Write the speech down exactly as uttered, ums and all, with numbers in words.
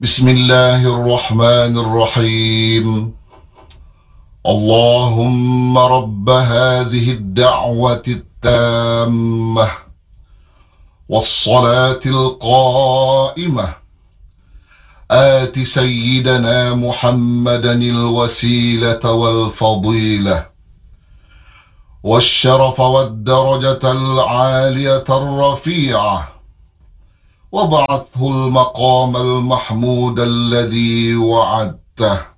بسم الله الرحمن الرحيم. اللهم رب هذه الدعوة التامة والصلاة القائمة آت سيدنا محمدا الوسيلة والفضيلة والشرف والدرجة العالية الرفيعة، وابعثه المقام المحمود الذي وعدته.